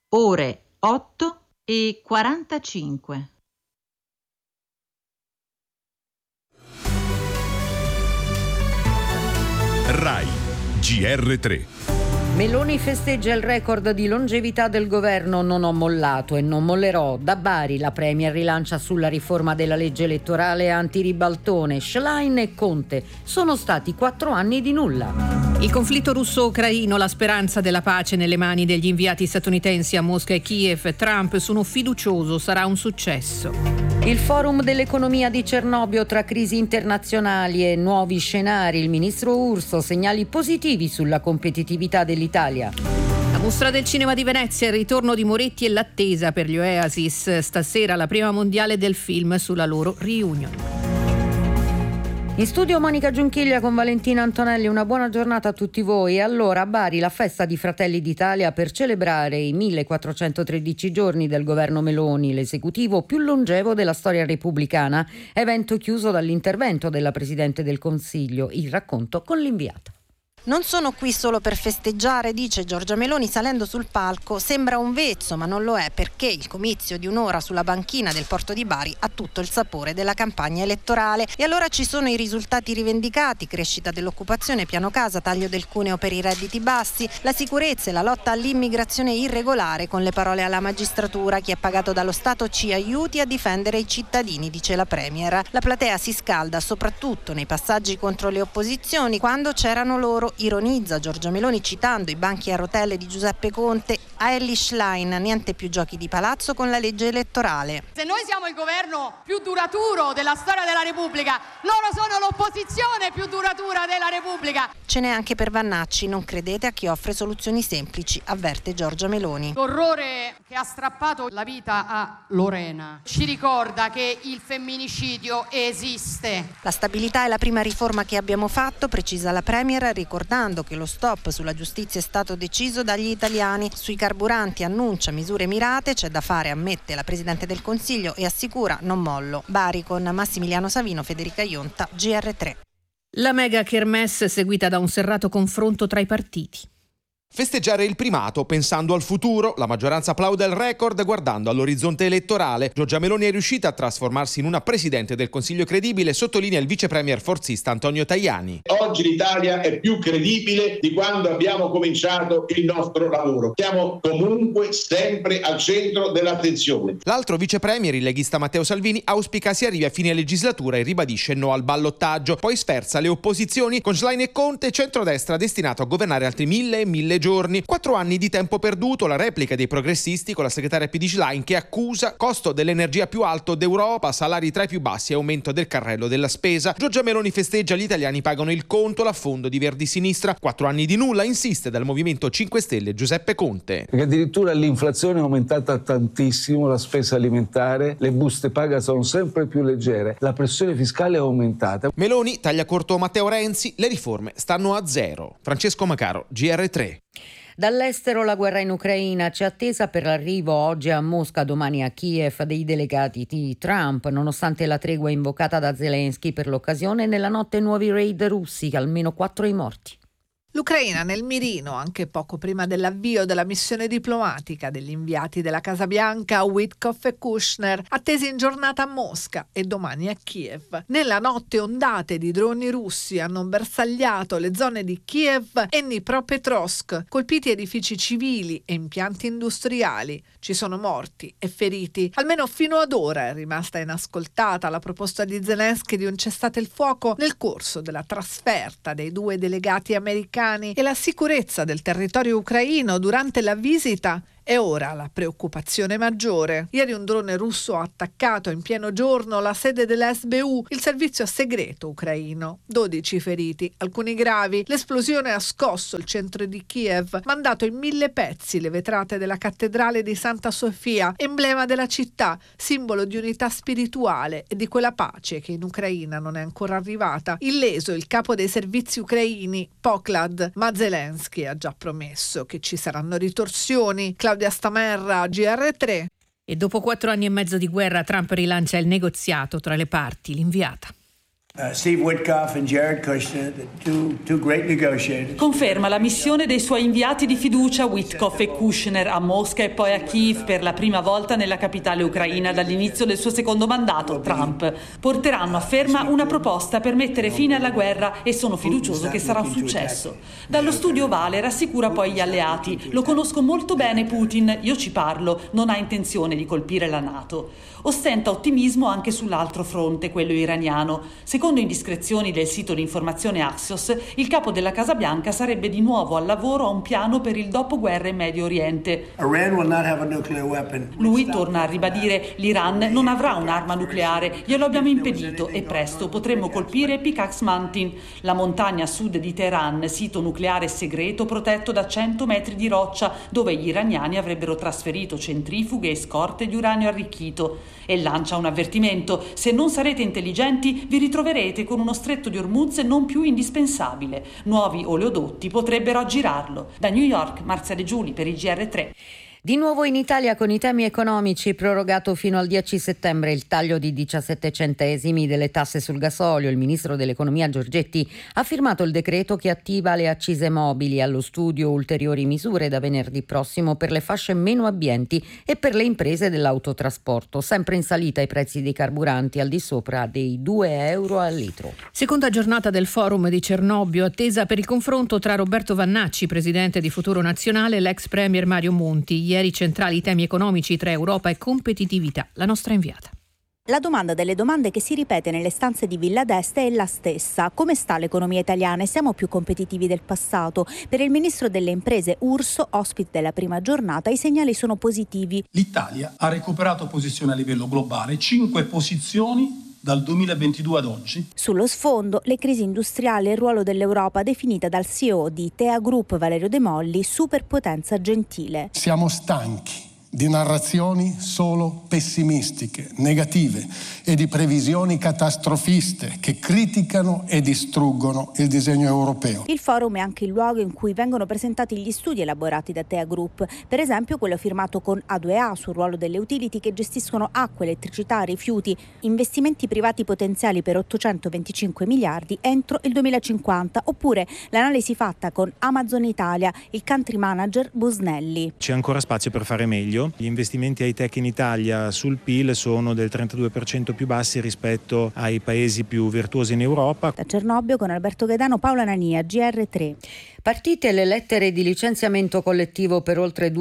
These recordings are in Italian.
ore 8:45. RAI GR3. Meloni festeggia il record di longevità del governo. Non ho mollato e non mollerò. Da Bari la Premier rilancia sulla riforma della legge elettorale anti-ribaltone. Schlein e Conte: sono stati 4 anni di nulla. Il conflitto russo-ucraino, la speranza della pace nelle mani degli inviati statunitensi a Mosca e Kiev. Trump: sono fiducioso, sarà un successo. Il forum dell'economia di Cernobbio, tra crisi internazionali e nuovi scenari. Il ministro Urso: segnali positivi sulla competitività dell'Italia. La mostra del cinema di Venezia, il ritorno di Moretti e l'attesa per gli Oasis. Stasera la prima mondiale del film sulla loro reunion. In studio Monica Giunchiglia con Valentina Antonelli. Una buona giornata a tutti voi. Allora, a Bari la festa di Fratelli d'Italia per celebrare i 1413 giorni del governo Meloni, l'esecutivo più longevo della storia repubblicana. Evento chiuso dall'intervento della Presidente del Consiglio. Il racconto con l'inviata. Non sono qui solo per festeggiare, dice Giorgia Meloni salendo sul palco. Sembra un vezzo, ma non lo è, perché il comizio di un'ora sulla banchina del porto di Bari ha tutto il sapore della campagna elettorale. E allora ci sono i risultati rivendicati: crescita dell'occupazione, piano casa, taglio del cuneo per i redditi bassi, la sicurezza e la lotta all'immigrazione irregolare. Con le parole alla magistratura: chi è pagato dallo Stato ci aiuti a difendere i cittadini, dice la Premier. La platea si scalda soprattutto nei passaggi contro le opposizioni, quando c'erano loro. Ironizza Giorgia Meloni citando i banchi a rotelle di Giuseppe Conte. A Elly Schlein: niente più giochi di palazzo con la legge elettorale. Se noi siamo il governo più duraturo della storia della Repubblica, loro sono l'opposizione più duratura della Repubblica. Ce n'è anche per Vannacci: non credete a chi offre soluzioni semplici, avverte Giorgia Meloni. L'orrore che ha strappato la vita a Lorena ci ricorda che il femminicidio esiste. La stabilità è la prima riforma che abbiamo fatto, precisa la Premier, ricordando che lo stop sulla giustizia è stato deciso dagli italiani. Sui carburanti annuncia misure mirate, c'è da fare, ammette la Presidente del Consiglio, e assicura: non mollo. Bari con Massimiliano Savino, Federica Ionta, GR3. La mega kermesse seguita da un serrato confronto tra i partiti. Festeggiare il primato pensando al futuro. La maggioranza applaude il record guardando all'orizzonte elettorale. Giorgia Meloni è riuscita a trasformarsi in una Presidente del Consiglio credibile, sottolinea il vice premier forzista Antonio Tajani. Oggi l'Italia è più credibile di quando abbiamo cominciato il nostro lavoro. Siamo comunque sempre al centro dell'attenzione. L'altro vice premier, il leghista Matteo Salvini, auspica si arrivi a fine legislatura e ribadisce no al ballottaggio. Poi sferza le opposizioni con Schlein e Conte, centrodestra destinato a governare altri 1000 giorni. 4 anni di tempo perduto, la replica dei progressisti con la segretaria PD Schlein che accusa costo dell'energia più alto d'Europa, salari tra i più bassi e aumento del carrello della spesa. Giorgia Meloni festeggia: gli italiani pagano il conto, l'affondo di Verdi Sinistra. 4 anni di nulla, insiste dal Movimento 5 Stelle Giuseppe Conte. Perché addirittura l'inflazione è aumentata tantissimo, la spesa alimentare, le buste paga sono sempre più leggere, la pressione fiscale è aumentata. Meloni taglia corto Matteo Renzi, le riforme stanno a zero. Francesco Macaro, GR3. Dall'estero la guerra in Ucraina. C'è attesa per l'arrivo oggi a Mosca, domani a Kiev dei delegati di Trump, nonostante la tregua invocata da Zelensky per l'occasione. Nella notte nuovi raid russi, almeno 4 i morti. L'Ucraina nel mirino anche poco prima dell'avvio della missione diplomatica degli inviati della Casa Bianca Witkoff e Kushner, attesi in giornata a Mosca e domani a Kiev. Nella notte ondate di droni russi hanno bersagliato le zone di Kiev e Dnipropetrovsk, colpiti edifici civili e impianti industriali. Ci sono morti e feriti. Almeno fino ad ora è rimasta inascoltata la proposta di Zelensky di un cessate il fuoco nel corso della trasferta dei 2 delegati americani, e la sicurezza del territorio ucraino durante la visita è ora la preoccupazione maggiore. Ieri un drone russo ha attaccato in pieno giorno la sede dell'SBU, il servizio segreto ucraino. 12 feriti, alcuni gravi. L'esplosione ha scosso il centro di Kiev, mandato in 1000 pezzi le vetrate della cattedrale di Santa Sofia, emblema della città, simbolo di unità spirituale e di quella pace che in Ucraina non è ancora arrivata. Illeso il capo dei servizi ucraini, Poklad, ma Zelensky ha già promesso che ci saranno ritorsioni. Claudia Stamerra, GR3. E dopo 4 anni e mezzo di guerra, Trump rilancia il negoziato tra le parti. L'inviata. Steve Witkoff and Jared Kushner, two great negotiators. Conferma la missione dei suoi inviati di fiducia Witkoff e Kushner a Mosca e poi a Kiev per la prima volta nella capitale ucraina dall'inizio del suo secondo mandato, Trump. Porteranno a Ferma una proposta per mettere fine alla guerra e sono fiducioso che sarà un successo. Dallo studio Ovale rassicura poi gli alleati. Lo conosco molto bene Putin, io ci parlo, non ha intenzione di colpire la NATO. Ostenta ottimismo anche sull'altro fronte, quello iraniano. Secondo indiscrezioni del sito di informazione Axios, il capo della Casa Bianca sarebbe di nuovo al lavoro a un piano per il dopoguerra in Medio Oriente. Lui torna a ribadire: l'Iran non avrà un'arma nucleare, glielo abbiamo impedito e presto potremmo colpire Pickaxe Mountain, la montagna a sud di Teheran, sito nucleare segreto protetto da 100 metri di roccia dove gli iraniani avrebbero trasferito centrifughe e scorte di uranio arricchito. E lancia un avvertimento: se non sarete intelligenti vi ritroverete con uno stretto di Hormuz non più indispensabile. Nuovi oleodotti potrebbero aggirarlo. Da New York, Marzia De Giuli per il GR3. Di nuovo in Italia con i temi economici, prorogato fino al 10 settembre il taglio di 17 centesimi delle tasse sul gasolio. Il ministro dell'economia Giorgetti ha firmato il decreto che attiva le accise mobili. Allo studio ulteriori misure da venerdì prossimo per le fasce meno abbienti e per le imprese dell'autotrasporto. Sempre in salita i prezzi dei carburanti al di sopra dei €2 al litro. Seconda giornata del forum di Cernobbio, attesa per il confronto tra Roberto Vannacci, presidente di Futuro Nazionale, e l'ex premier Mario Monti. Ieri centrali temi economici tra Europa e competitività. La nostra inviata. La domanda delle domande che si ripete nelle stanze di Villa d'Este è la stessa. Come sta l'economia italiana e siamo più competitivi del passato? Per il ministro delle imprese Urso, ospite della prima giornata, i segnali sono positivi. L'Italia ha recuperato posizione a livello globale, 5 posizioni dal 2022 ad oggi. Sullo sfondo, le crisi industriali e il ruolo dell'Europa definita dal CEO di Tea Group Valerio De Molli superpotenza gentile. Siamo stanchi di narrazioni solo pessimistiche, negative e di previsioni catastrofiste che criticano e distruggono il disegno europeo. Il forum è anche il luogo in cui vengono presentati gli studi elaborati da Tea Group, per esempio quello firmato con A2A sul ruolo delle utility che gestiscono acqua, elettricità, rifiuti, investimenti privati potenziali per 825 miliardi entro il 2050, oppure l'analisi fatta con Amazon Italia, il country manager Busnelli. C'è ancora spazio per fare meglio. Gli investimenti high-tech in Italia sul PIL sono del 32% più bassi rispetto ai paesi più virtuosi in Europa. Da Cernobbio con Alberto Gaetano, Paola Nania, GR3. Partite le lettere di licenziamento collettivo per oltre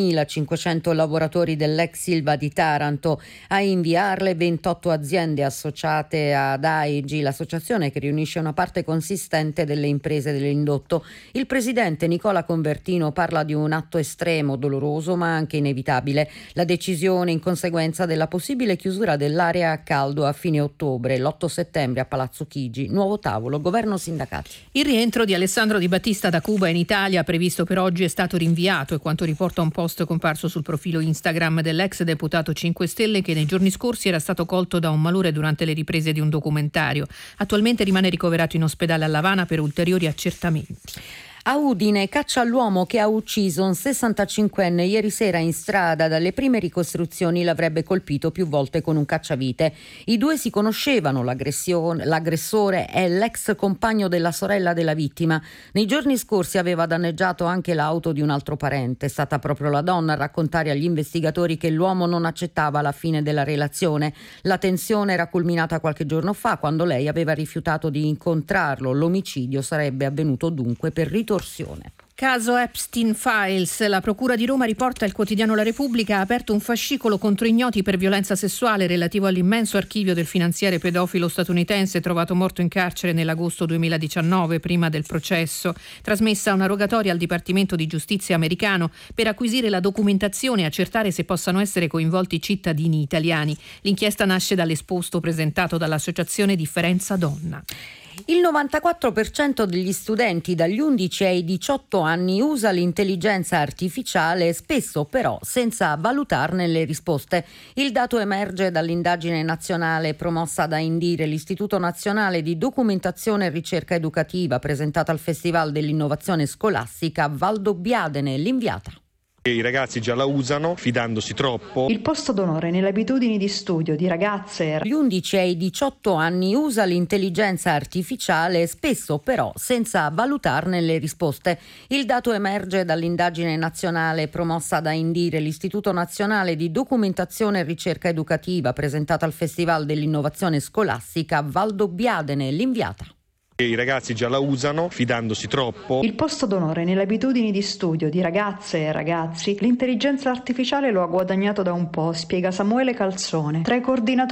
2.500 lavoratori dell'ex Ilva di Taranto. A inviarle 28 aziende associate ad AEG, l'associazione che riunisce una parte consistente delle imprese dell'indotto. Il presidente Nicola Convertino parla di un atto estremo, doloroso ma anche inevitabile. La decisione in conseguenza della possibile chiusura dell'area a caldo a fine ottobre, l'8 settembre a Palazzo Chigi. Nuovo tavolo, governo sindacati. Il rientro di Alessandro Di Battista da Cuba in Italia, previsto per oggi, è stato rinviato, e quanto riporta un post comparso sul profilo Instagram dell'ex deputato 5 Stelle che nei giorni scorsi era stato colto da un malore durante le riprese di un documentario. Attualmente rimane ricoverato in ospedale a L'Avana per ulteriori accertamenti. A Udine, caccia all'uomo che ha ucciso un 65enne ieri sera in strada. Dalle prime ricostruzioni l'avrebbe colpito più volte con un cacciavite. I due si conoscevano, l'aggressore è l'ex compagno della sorella della vittima. Nei giorni scorsi aveva danneggiato anche l'auto di un altro parente. È stata proprio la donna a raccontare agli investigatori che l'uomo non accettava la fine della relazione. La tensione era culminata qualche giorno fa, quando lei aveva rifiutato di incontrarlo. L'omicidio sarebbe avvenuto dunque per ritorsione. Caso Epstein Files. La Procura di Roma, riporta il quotidiano La Repubblica, ha aperto un fascicolo contro ignoti per violenza sessuale relativo all'immenso archivio del finanziere pedofilo statunitense trovato morto in carcere nell'agosto 2019, prima del processo. Trasmessa una rogatoria al Dipartimento di Giustizia americano per acquisire la documentazione e accertare se possano essere coinvolti cittadini italiani. L'inchiesta nasce dall'esposto presentato dall'associazione Differenza Donna. Il 94% degli studenti dagli 11 ai 18 anni usa l'intelligenza artificiale, spesso però senza valutarne le risposte. Il dato emerge dall'indagine nazionale promossa da Indire, l'Istituto Nazionale di Documentazione e Ricerca Educativa, presentata al Festival dell'Innovazione Scolastica Valdobbiadene. L'inviata. I ragazzi già la usano fidandosi troppo. Il posto d'onore nelle abitudini di studio di ragazze. Gli 11 ai 18 anni usa l'intelligenza artificiale, spesso però senza valutarne le risposte. Il dato emerge dall'indagine nazionale promossa da Indire, l'Istituto Nazionale di Documentazione e Ricerca Educativa, presentata al Festival dell'Innovazione Scolastica. Valdobbiadene, l'inviata. I ragazzi già la usano fidandosi troppo. Il posto d'onore nelle abitudini di studio di ragazze e ragazzi, l'intelligenza artificiale lo ha guadagnato da un po', spiega Samuele Calzone, tra i coordinatori